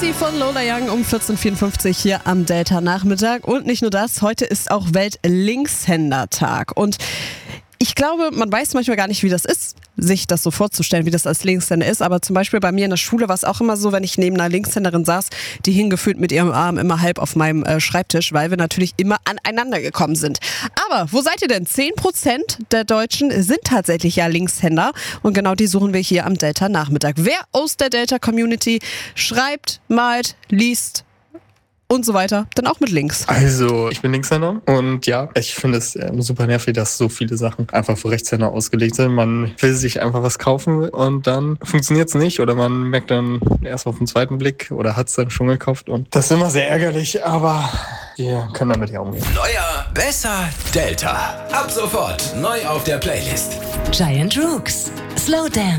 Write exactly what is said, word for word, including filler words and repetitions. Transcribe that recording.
Community von Lola Young um vierzehn Uhr vierundfünfzig hier am Delta-Nachmittag. Und nicht nur das, heute ist auch Welt-Linkshänder-Tag. Und ich glaube, man weiß manchmal gar nicht, wie das ist, sich das so vorzustellen, wie das als Linkshänder ist. Aber zum Beispiel bei mir in der Schule war es auch immer so, wenn ich neben einer Linkshänderin saß, die hing gefühlt mit ihrem Arm immer halb auf meinem äh, Schreibtisch, weil wir natürlich immer aneinander gekommen sind. Aber wo seid ihr denn? zehn Prozent der Deutschen sind tatsächlich ja Linkshänder. Und genau die suchen wir hier am Delta-Nachmittag. Wer aus der Delta-Community schreibt, malt, liest und so weiter, dann auch mit links. Also, ich bin Linkshänder und ja, ich finde es ähm, super nervig, dass so viele Sachen einfach für Rechtshänder ausgelegt sind. Man will sich einfach was kaufen und dann funktioniert es nicht oder man merkt dann erst auf den zweiten Blick oder hat es dann schon gekauft und das ist immer sehr ärgerlich, aber wir können damit ja umgehen. Neuer, besser, Delta. Ab sofort neu auf der Playlist. Giant Rooks. Slow Dance.